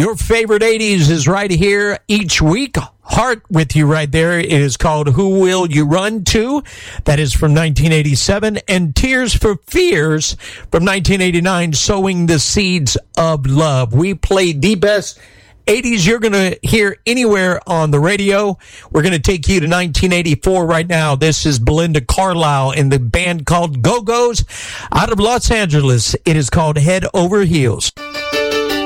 Your favorite 80s is right here each week. Heart with you right there. It is called Who Will You Run To? That is from 1987. And Tears for Fears from 1989, Sowing the Seeds of Love. We played the best 80s you're going to hear anywhere on the radio. We're going to take you to 1984 right now. This is Belinda Carlisle and the band called Go-Go's out of Los Angeles. It is called Head Over Heels.